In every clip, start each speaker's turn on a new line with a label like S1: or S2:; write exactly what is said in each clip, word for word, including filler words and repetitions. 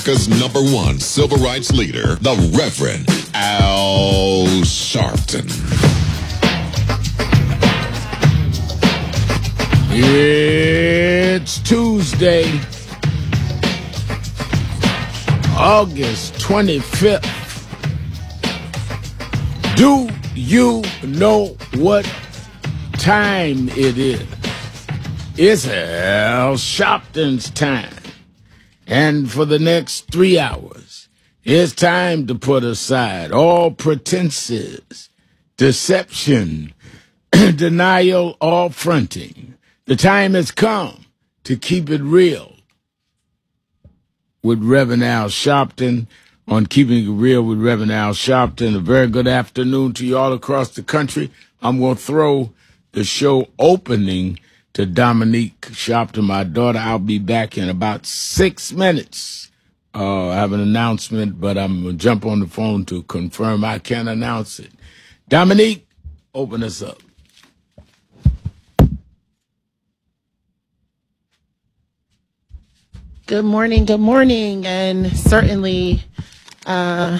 S1: America's number one civil rights leader, the Reverend Al Sharpton.
S2: It's Tuesday, August twenty-fifth. Do you know what time it is? It's Al Sharpton's time. And for the next three hours, it's time to put aside all pretenses, deception, denial, or fronting. The time has come to keep it real with Reverend Al Sharpton. On Keeping It Real with Reverend Al Sharpton, a very good afternoon to you all across the country. I'm going to throw the show opening to Dominique Sharpton, my daughter. I'll be back in about six minutes. Uh, I have an announcement, but I'm going to jump on the phone to confirm I can announce it. Dominique, open us up.
S3: Good morning, good morning, and certainly uh,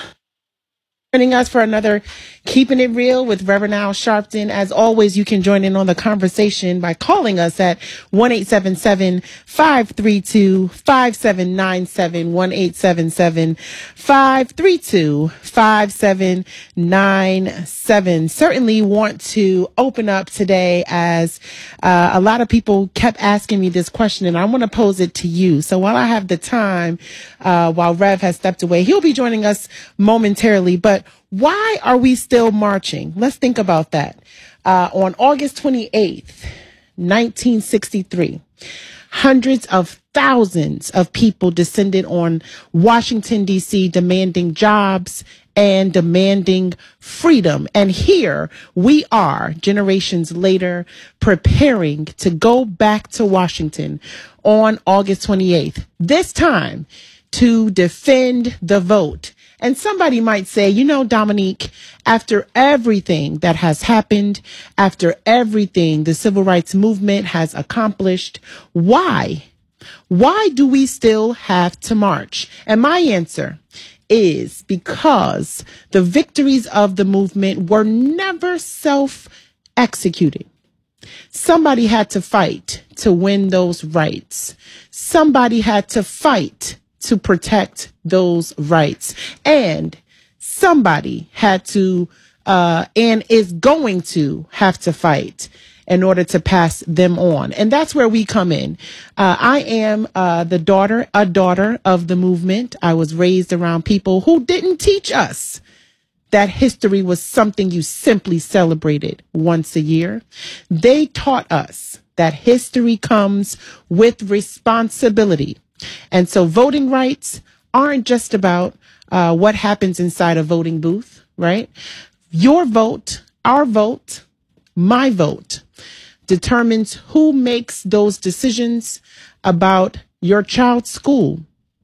S3: joining us for another Keeping It Real with Reverend Al Sharpton. As always, you can join in on the conversation by calling us at one eight seven seven, five three two, five seven nine seven, one eight seven seven, five three two, five seven nine seven. Certainly want to open up today as uh, a lot of people kept asking me this question, and I want to pose it to you. So while I have the time, uh, while Rev has stepped away, he'll be joining us momentarily, but why are we still marching? Let's think about that. Uh, on August twenty-eighth, nineteen sixty-three, hundreds of thousands of people descended on Washington, D C, demanding jobs and demanding freedom. And here we are, generations later, preparing to go back to Washington on August twenty-eighth, this time to defend the vote. And somebody might say, you know, Dominique, after everything that has happened, after everything the civil rights movement has accomplished, why? Why do we still have to march? And my answer is because the victories of the movement were never self-executing. Somebody had to fight to win those rights. Somebody had to fight to protect those rights. And somebody had to, uh, and is going to have to fight in order to pass them on. And that's where we come in. Uh, I am uh, the daughter, a daughter of the movement. I was raised around people who didn't teach us that history was something you simply celebrated once a year. They taught us that history comes with responsibility. And so voting rights aren't just about uh, what happens inside a voting booth, right? Your vote, our vote, my vote determines who makes those decisions about your child's school,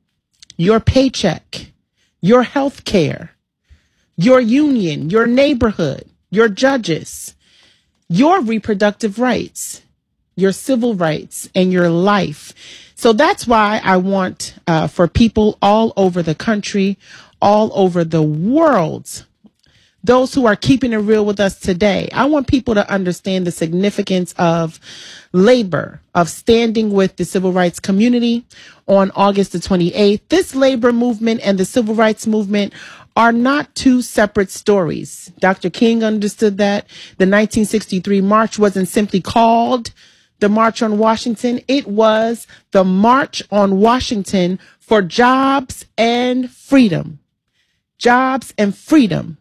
S3: your paycheck, your health care, your union, your neighborhood, your judges, your reproductive rights, your civil rights, and your life. So that's why I want uh, for people all over the country, all over the world, those who are keeping it real with us today, I want people to understand the significance of labor, of standing with the civil rights community on August the twenty-eighth. This labor movement and the civil rights movement are not two separate stories. Doctor King understood that. The nineteen sixty-three march wasn't simply called the March on Washington. It was the March on Washington for jobs and freedom. Jobs and freedom.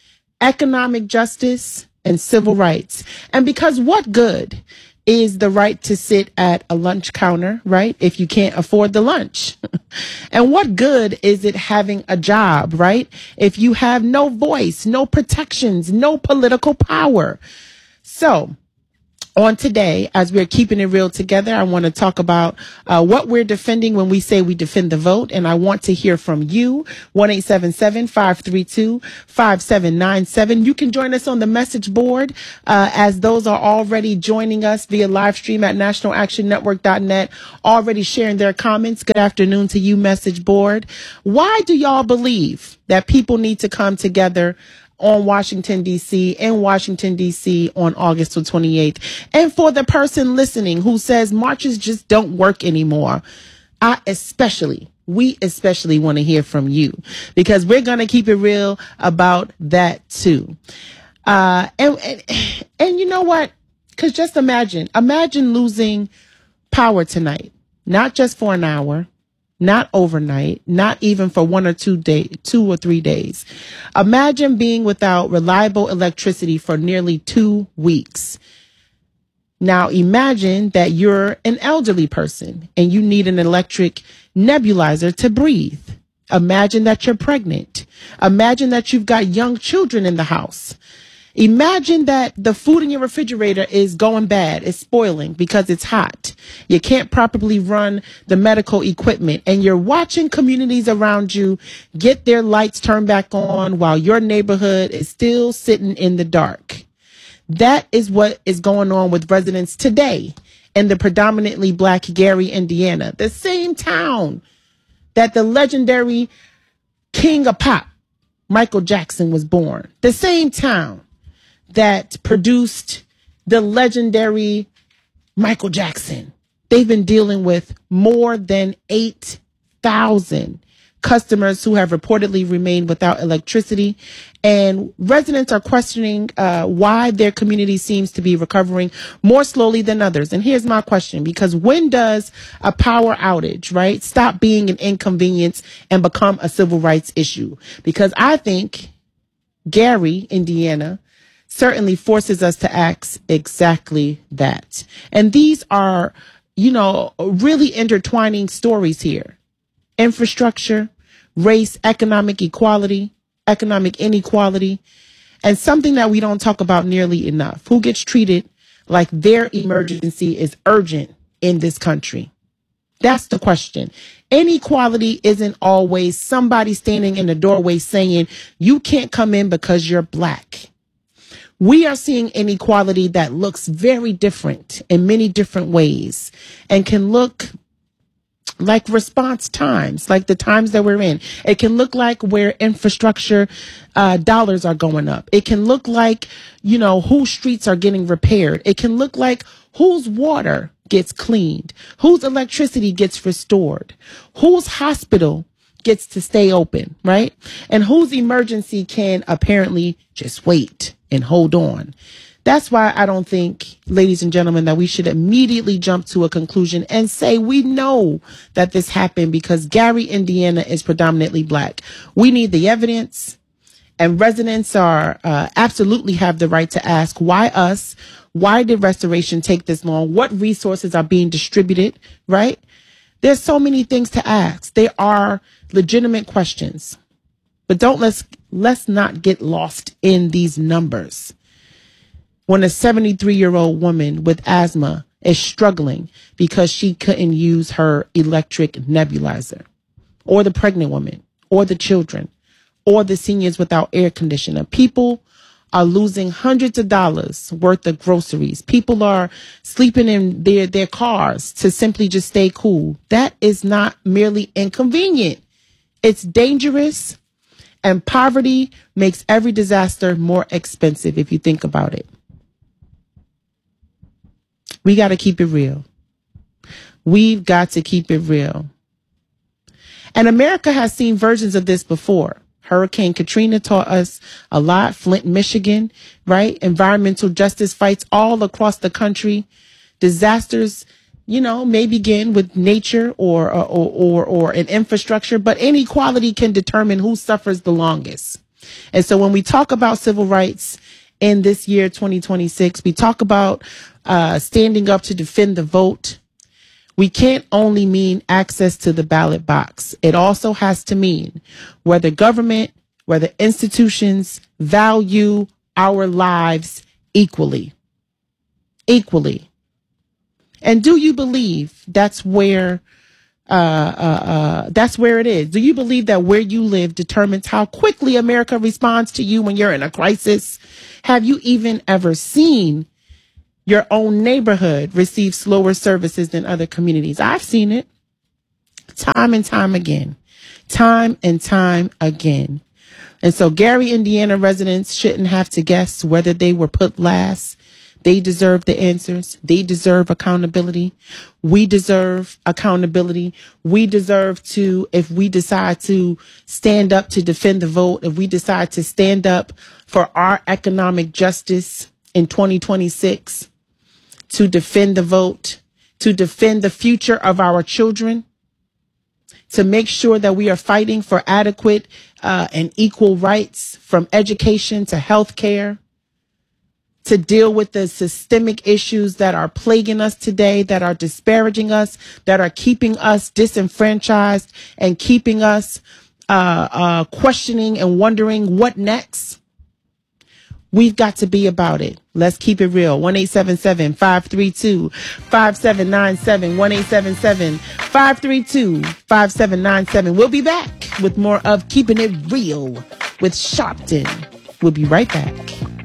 S3: Economic justice and civil rights. And because what good is the right to sit at a lunch counter, right, if you can't afford the lunch? And what good is it having a job, right, if you have no voice, no protections, no political power? So On today, as we're keeping it real together, I want to talk about uh, what we're defending when we say we defend the vote. And I want to hear from you. one eight seven seven, five three two, five seven nine seven. You can join us on the message board uh, as those are already joining us via live stream at national action network dot net, already sharing their comments. Good afternoon to you, message board. Why do y'all believe that people need to come together on Washington, D C, in Washington, D C on August the twenty-eighth? And for the person listening who says marches just don't work anymore, I especially, we especially want to hear from you, because we're going to keep it real about that too. Uh, and, and, and you know what? Because just imagine, imagine losing power tonight, not just for an hour, not overnight, not even for one or two day, two or three days. Imagine being without reliable electricity for nearly two weeks. Now imagine that you're an elderly person and you need an electric nebulizer to breathe. Imagine that you're pregnant. Imagine that you've got young children in the house. Imagine that the food in your refrigerator is going bad, it's spoiling because it's hot. You can't properly run the medical equipment, and you're watching communities around you get their lights turned back on while your neighborhood is still sitting in the dark. That is what is going on with residents today in the predominantly black Gary, Indiana, the same town that the legendary king of pop, Michael Jackson, was born. The same town that produced the legendary Michael Jackson. They've been dealing with more than eight thousand customers who have reportedly remained without electricity. And residents are questioning uh, why their community seems to be recovering more slowly than others. And here's my question, because when does a power outage, right, stop being an inconvenience and become a civil rights issue? Because I think Gary, Indiana, certainly forces us to ask exactly that. And these are, you know, really intertwining stories here. Infrastructure, race, economic equality, economic inequality, and something that we don't talk about nearly enough. Who gets treated like their emergency is urgent in this country? That's the question. Inequality isn't always somebody standing in the doorway saying, you can't come in because you're black. We are seeing inequality that looks very different in many different ways and can look like response times, like the times that we're in. It can look like where infrastructure uh, dollars are going up. It can look like, you know, whose streets are getting repaired. It can look like whose water gets cleaned, whose electricity gets restored, whose hospital gets to stay open, right? And whose emergency can apparently just wait and hold on. That's why I don't think, ladies and gentlemen, that we should immediately jump to a conclusion and say we know that this happened because Gary, Indiana is predominantly black. We need the evidence, and residents are uh, absolutely have the right to ask, why us? Why did restoration take this long? What resources are being distributed, right? There's so many things to ask. They are legitimate questions, but don't let's let's not get lost in these numbers. When a seventy-three year old woman with asthma is struggling because she couldn't use her electric nebulizer, or the pregnant woman, or the children, or the seniors without air conditioner, people are losing hundreds of dollars worth of groceries. People are sleeping in their, their cars to simply just stay cool. That is not merely inconvenient. It's dangerous, and poverty makes every disaster more expensive if you think about it. We got to keep it real. We've got to keep it real. And America has seen versions of this before. Hurricane Katrina taught us a lot. Flint, Michigan, right? Environmental justice fights all across the country. Disasters, you know, may begin with nature or, or, or, or an infrastructure, but inequality can determine who suffers the longest. And so when we talk about civil rights in this year, twenty twenty-six, we talk about uh, standing up to defend the vote. We can't only mean access to the ballot box. It also has to mean whether government, whether institutions value our lives equally. equally. And do you believe that's where uh, uh, uh, that's where it is? Do you believe that where you live determines how quickly America responds to you when you're in a crisis? Have you even ever seen your own neighborhood receive slower services than other communities? I've seen it time and time again, time and time again. And so Gary, Indiana residents shouldn't have to guess whether they were put last. They deserve the answers. They deserve accountability. We deserve accountability. We deserve to, if we decide to stand up to defend the vote, if we decide to stand up for our economic justice in twenty twenty-six, to defend the vote, to defend the future of our children, to make sure that we are fighting for adequate uh, and equal rights, from education to health care, to deal with the systemic issues that are plaguing us today, that are disparaging us, that are keeping us disenfranchised and keeping us uh, uh, questioning and wondering what next. We've got to be about it. Let's keep it real. one eight seven seven, five three two, five seven nine seven. one eight seven seven, five three two, five seven nine seven. We'll be back with more of Keeping It Real with Sharpton. We'll be right back.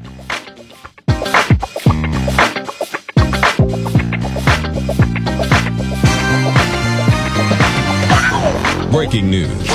S1: Breaking news.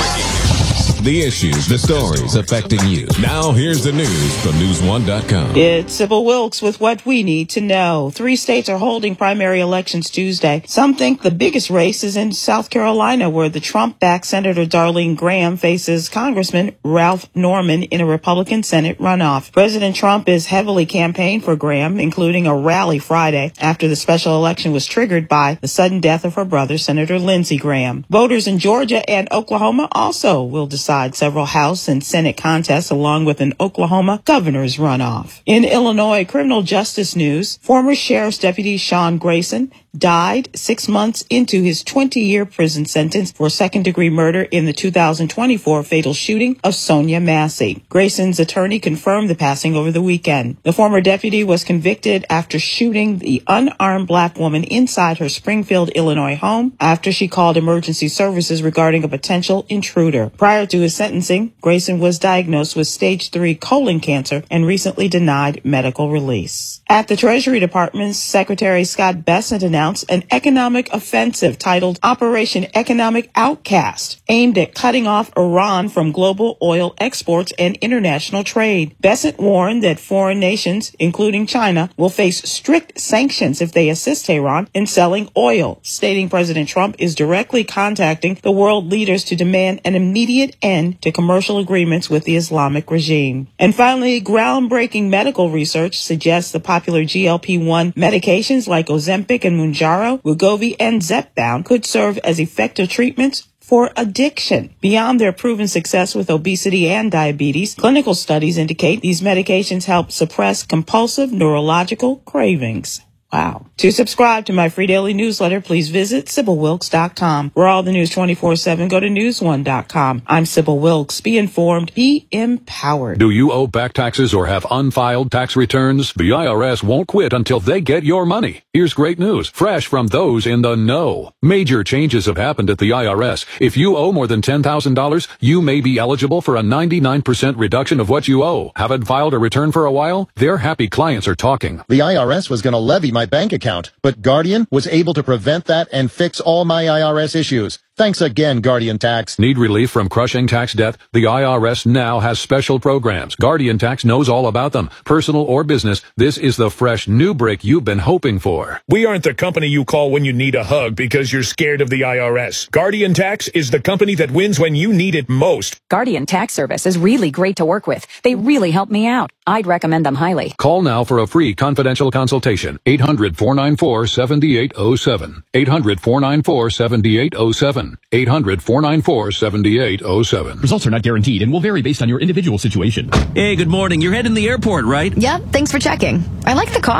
S1: The issues, the stories affecting you. Now here's the news from news one dot com.
S4: It's Sybil Wilkes with what we need to know. Three states are holding primary elections Tuesday. Some think the biggest race is in South Carolina, where the Trump-backed Senator Darlene Graham faces Congressman Ralph Norman in a Republican Senate runoff. President Trump is heavily campaigned for Graham, including a rally Friday after the special election was triggered by the sudden death of her brother, Senator Lindsey Graham. Voters in Georgia and Oklahoma also will decide several House and Senate contests, along with an Oklahoma governor's runoff. In Illinois criminal justice news, former Sheriff's Deputy Sean Grayson died six months into his twenty-year prison sentence for second-degree murder in the two thousand twenty-four fatal shooting of Sonia Massey. Grayson's attorney confirmed the passing over the weekend. The former deputy was convicted after shooting the unarmed black woman inside her Springfield, Illinois home after she called emergency services regarding a potential intruder. Prior to his sentencing, Grayson was diagnosed with stage three colon cancer and recently denied medical release. At the Treasury Department, Secretary Scott Bessent announced an economic offensive titled Operation Economic Outcast, aimed at cutting off Iran from global oil exports and international trade. Bessent warned that foreign nations, including China, will face strict sanctions if they assist Tehran in selling oil, stating President Trump is directly contacting the world leaders to demand an immediate end to commercial agreements with the Islamic regime. And finally, groundbreaking medical research suggests the popular G L P one medications like Ozempic and Mounjaro, Wegovy, and Zepbound could serve as effective treatments for addiction. Beyond their proven success with obesity and diabetes, clinical studies indicate these medications help suppress compulsive neurological cravings. Wow. To subscribe to my free daily newsletter, please visit Sybil Wilkes dot com. For all the news twenty-four seven, go to news one dot com. I'm Sybil Wilkes. Be informed, be empowered.
S5: Do you owe back taxes or have unfiled tax returns? The I R S won't quit until they get your money. Here's great news, fresh from those in the know. Major changes have happened at the I R S. If you owe more than ten thousand dollars, you may be eligible for a ninety-nine percent reduction of what you owe. Haven't filed a return for a while? Their happy clients are talking.
S6: The I R S was going to levy my bank account, but Guardian was able to prevent that and fix all my I R S issues. Thanks again, Guardian Tax.
S5: Need relief from crushing tax debt? The I R S now has special programs. Guardian Tax knows all about them. Personal or business, this is the fresh new break you've been hoping for.
S7: We aren't the company you call when you need a hug because you're scared of the I R S. Guardian Tax is the company that wins when you need it most.
S8: Guardian Tax Service is really great to work with. They really help me out. I'd recommend them highly.
S5: Call now for a free confidential consultation. eight hundred, four nine four, seven eight zero seven. eight hundred, four nine four, seven eight zero seven. eight hundred, four nine four, seven eight zero seven.
S9: Results are not guaranteed and will vary based on your individual situation.
S10: Hey, good morning. You're heading to the airport, right?
S11: Yep, thanks for checking. I like the car.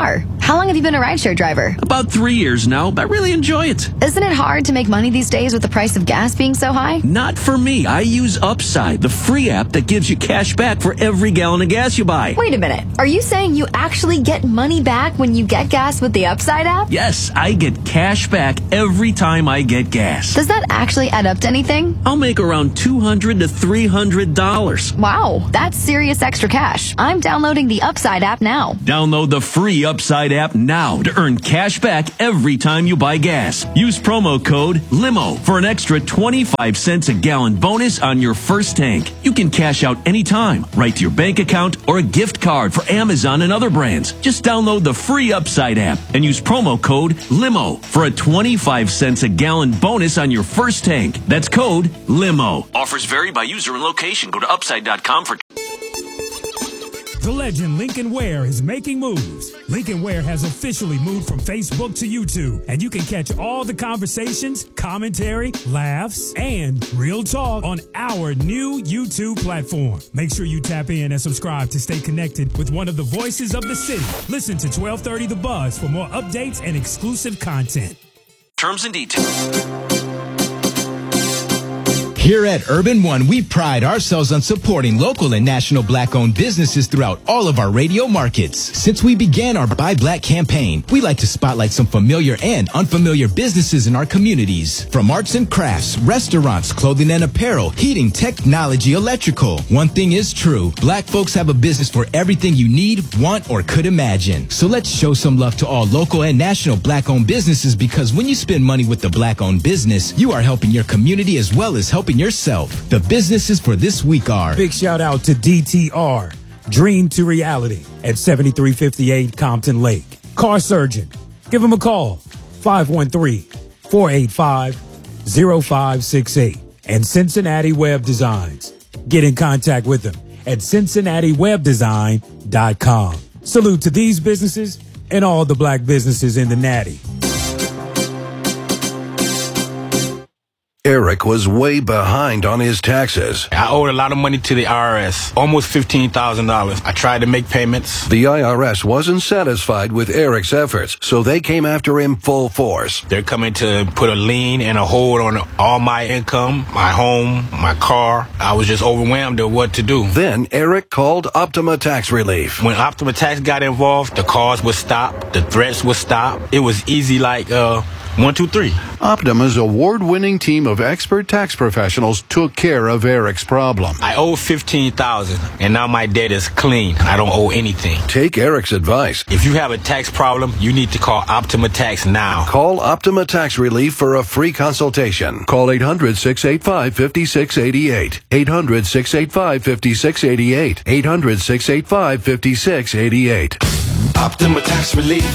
S10: How long have you been a rideshare driver?
S9: About three years now, but I really enjoy it.
S10: Isn't it hard to make money these days with the price of gas being so high?
S9: Not for me. I use Upside, the free app that gives you cash back for every gallon of gas you buy.
S10: Wait a minute. Are you saying you actually get money back when you get gas with the Upside app?
S9: Yes, I get cash back every time I get gas.
S10: Does that actually add up to anything?
S9: I'll make around two hundred to three hundred dollars.
S10: Wow, that's serious extra cash. I'm downloading the Upside app now.
S9: Download the free Upside app now to earn cash back every time you buy gas. Use promo code LIMO for an extra twenty-five cents a gallon bonus on your first tank. You can cash out anytime, right to your bank account or a gift card for Amazon and other brands. Just download the free Upside app and use promo code LIMO for a twenty-five cents a gallon bonus on your first tank. That's code LIMO. Offers vary by user and location. Go to upside dot com for...
S11: The legend Lincoln Ware is making moves. Lincoln Ware has officially moved from Facebook to YouTube, and you can catch all the conversations, commentary, laughs, and real talk on our new YouTube platform. Make sure you tap in and subscribe to stay connected with one of the voices of the city. Listen to twelve thirty The Buzz for more updates and exclusive content.
S9: Terms and details.
S12: Here at Urban One, we pride ourselves on supporting local and national black-owned businesses throughout all of our radio markets. Since we began our Buy Black campaign, we like to spotlight some familiar and unfamiliar businesses in our communities. From arts and crafts, restaurants, clothing and apparel, heating, technology, electrical. One thing is true, black folks have a business for everything you need, want, or could imagine. So let's show some love to all local and national black-owned businesses, because when you spend money with a black-owned business, you are helping your community as well as helping yourself. The businesses for this week are...
S11: Big shout out to D T R, Dream to Reality at seventy-three fifty-eight Compton Lake. Car Surgeon. Give them a call, five one three, four eight five, zero five six eight. And Cincinnati Web Designs. Get in contact with them at cincinnati web design dot com. Salute to these businesses and all the black businesses in the Natty.
S13: Eric was way behind on his taxes.
S14: I owed a lot of money to the I R S, almost fifteen thousand dollars. I tried to make payments.
S13: The I R S wasn't satisfied with Eric's efforts, so they came after him full force.
S14: They're coming to put a lien and a hold on all my income, my home, my car. I was just overwhelmed at what to do.
S13: Then Eric called Optima Tax Relief.
S14: When Optima Tax got involved, the calls would stop, the threats would stop. It was easy like, uh... One, two, three.
S15: Optima's award-winning team of expert tax professionals took care of Eric's problem.
S14: I owe fifteen thousand dollars, and now my debt is clean. I don't owe anything.
S13: Take Eric's advice.
S14: If you have a tax problem, you need to call Optima Tax now.
S13: Call Optima Tax Relief for a free consultation. Call eight hundred, six eight five, five six eight eight. eight hundred, six eight five, five six eight eight. eight hundred, six eight five, five six eight eight.
S16: Optima Tax Relief.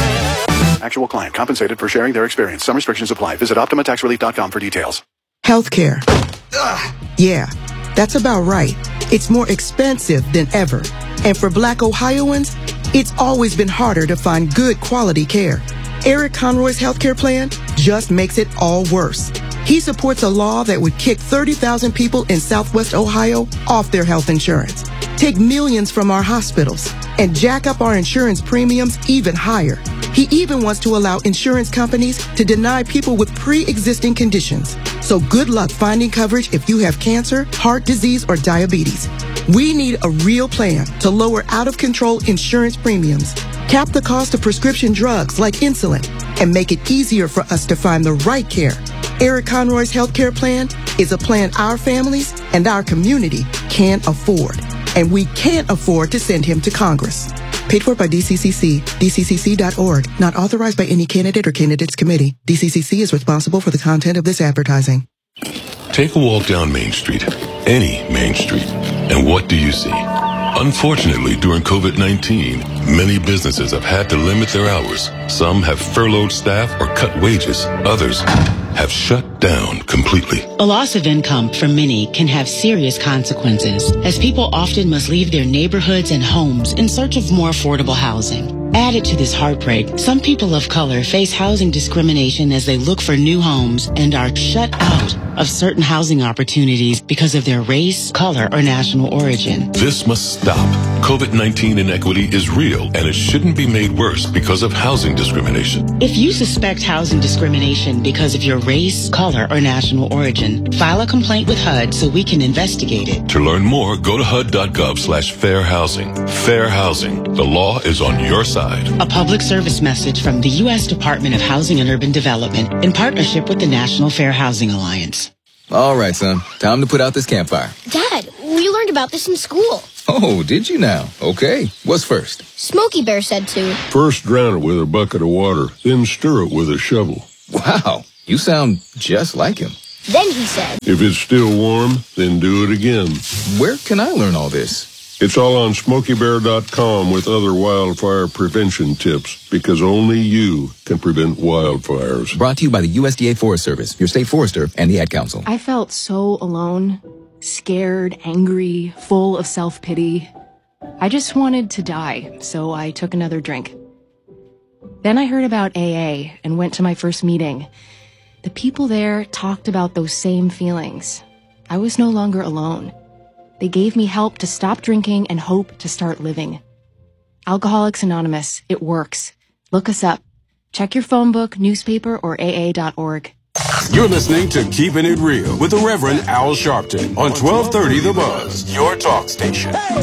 S15: Actual client compensated for sharing their experience. Some restrictions apply. Visit optima tax relief dot com for details.
S17: Healthcare. Ugh. Yeah, that's about right. It's more expensive than ever. And for Black Ohioans, it's always been harder to find good quality care. Eric Conroy's healthcare plan just makes it all worse. He supports a law that would kick thirty thousand people in Southwest Ohio off their health insurance, take millions from our hospitals, and jack up our insurance premiums even higher. He even wants to allow insurance companies to deny people with pre-existing conditions. So good luck finding coverage if you have cancer, heart disease, or diabetes. We need a real plan to lower out-of-control insurance premiums, cap the cost of prescription drugs like insulin, and make it easier for us to find the right care. Eric Conroy's healthcare plan is a plan our families and our community can afford. And we can't afford to send him to Congress. Paid for by D C C C, D C C C dot org. Not authorized by any candidate or candidates committee. D C C C is responsible for the content of this advertising.
S18: Take a walk down Main Street, any Main Street, and what do you see? Unfortunately, during COVID nineteen, many businesses have had to limit their hours. Some have furloughed staff or cut wages. Others have shut down completely.
S19: A loss of income for many can have serious consequences, as people often must leave their neighborhoods and homes in search of more affordable housing. Added to this heartbreak, some people of color face housing discrimination as they look for new homes and are shut out of certain housing opportunities because of their race, color, or national origin.
S18: This must stop. COVID nineteen inequity is real, and it shouldn't be made worse because of housing discrimination.
S19: If you suspect housing discrimination because of your race, color, or national origin, file a complaint with H U D so we can investigate it.
S18: To learn more, go to H U D dot gov slash fair housing. Fair housing. The law is on your side.
S19: A public service message from the U S Department of Housing and Urban Development in partnership with the National Fair Housing Alliance.
S20: All right, son. Time to put out this campfire.
S21: Dad, we learned about this in school.
S20: Oh, did you now? Okay. What's first?
S21: Smokey Bear said to.
S22: First drown it with a bucket of water, then stir it with a shovel.
S20: Wow. You sound just like him.
S21: Then he said.
S22: If it's still warm, then do it again.
S20: Where can I learn all this?
S22: It's all on Smokey Bear dot com with other wildfire prevention tips, because only you can prevent wildfires.
S20: Brought to you by the U S D A Forest Service, your state forester, and the Ad Council.
S23: I felt so alone, scared, angry, full of self-pity. I just wanted to die, so I took another drink. Then I heard about A A and went to my first meeting. The people there talked about those same feelings. I was no longer alone. They gave me help to stop drinking and hope to start living. Alcoholics Anonymous, it works. Look us up. Check your phone book, newspaper, or A A dot org.
S16: You're listening to Keeping It Real with the Reverend Al Sharpton on twelve thirty The Buzz, your talk station.